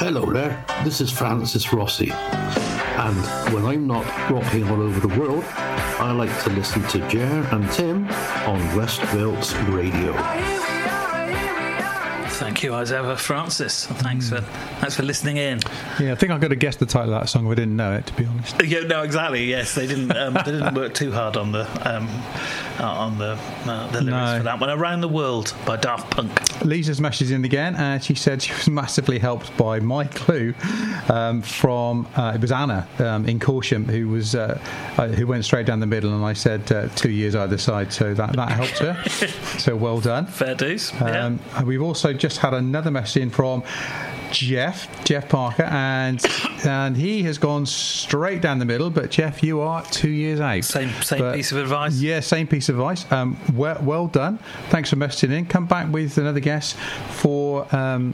Hello there, this is Francis Rossi, and when I'm not rocking all over the world, I like to listen to Jer and Tim on West Wilts Radio. Thank you, as ever, Francis. Thanks for listening in. Yeah, I think I could have guessed the title of that song if I didn't know it, to be honest. Yeah, no, exactly. Yes, they didn't work too hard on the lyrics for that one. Around the World by Daft Punk. Lisa's message in again, and she said she was massively helped by my clue from it was Anna in Corsham, who went straight down the middle, and I said 2 years either side, so that helped her. So well done. Fair dues. We've also just had another message in from Jeff Parker, and he has gone straight down the middle. But Jeff, you are 2 years out. Same piece of advice. Yeah, same piece of advice. Well done. Thanks for messaging in. Come back with another guess for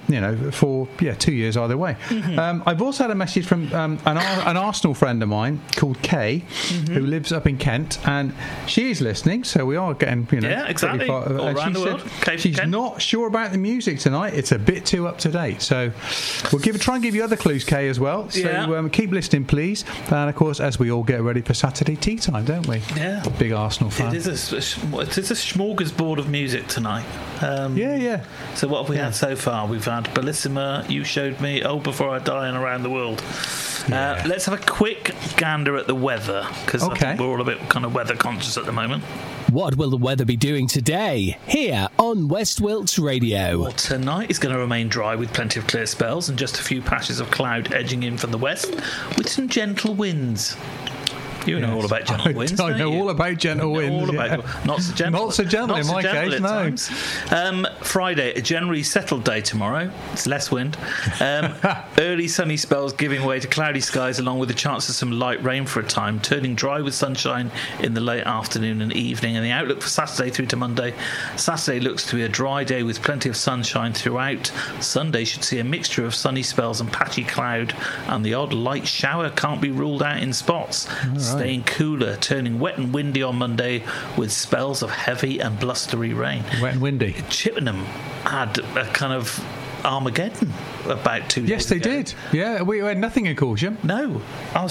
2 years either way. Mm-hmm. I've also had a message from an Arsenal friend of mine called Kay, who lives up in Kent, and she is listening. So we are getting exactly all around the world. She's not sure about the music tonight. It's a bit too up to date. So we'll try and give you other clues, Kay, as well. So keep listening, please. And of course, as we all get ready for Saturday tea time, don't we? Yeah. Big Arsenal fan. It is a smorgasbord of music tonight. Yeah. So what have we had so far? We've had Bellissima, You Showed Me, Oh Before I Die, and Around the World. Yeah. Let's have a quick gander at the weather, because I think we're all a bit kind of weather conscious at the moment. What will the weather be doing today, here on West Wilts Radio? Well, tonight is going to remain dry with plenty of clear spells and just a few patches of cloud edging in from the west with some gentle winds. You know all about gentle winds. I know all about gentle winds. Not so gentle. Not so gentle in my case, no. Friday, a generally settled day tomorrow. It's less wind. Early sunny spells giving way to cloudy skies, along with a chance of some light rain for a time, turning dry with sunshine in the late afternoon and evening. And the outlook for Saturday through to Monday. Saturday looks to be a dry day with plenty of sunshine throughout. Sunday should see a mixture of sunny spells and patchy cloud, and the odd light shower can't be ruled out in spots. Staying cooler, turning wet and windy on Monday with spells of heavy and blustery rain. Wet and windy. Chippenham had a kind of Armageddon about 2 days Yes, they ago. did. Yeah, we had nothing in Corsham. No.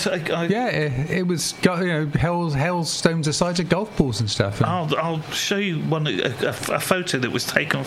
It was hailstones the size of golf balls and stuff. I'll show you a photo that was taken